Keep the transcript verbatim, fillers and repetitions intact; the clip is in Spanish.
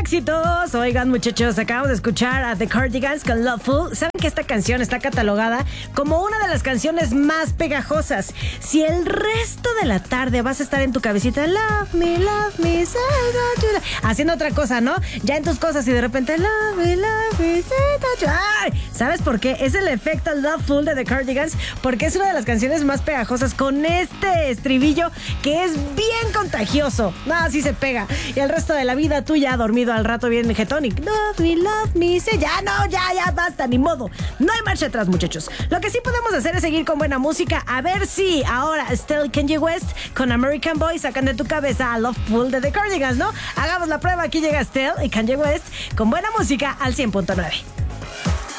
éxitos. Oigan, muchachos, acabamos de escuchar a The Cardigans con Loveful. Saben que esta canción está catalogada como una de las canciones más pegajosas. Si el resto de la tarde vas a estar en tu cabecita, love me, love me, say that you love, haciendo otra cosa, ¿no? Ya en tus cosas y de repente, love me, love me, say that you... ¡Ay! ¿Sabes por qué? Es el efecto Loveful de The Cardigans, porque es una de las canciones más pegajosas con este estribillo que es bien contagioso. No, así se pega. Y el resto de la vida tú ya dormido al rato bien Getonic. Love me, love me, say... Ya no, ya, ya basta, ni modo. No hay marcha atrás, muchachos. Lo que sí podemos hacer es seguir con buena música. A ver si ahora Estelle y Kanye West con American Boy sacan de tu cabeza a Loveful de The Cardigans, ¿no? Hagamos la prueba. Aquí llega Estelle y Kanye West con buena música al cien punto nueve.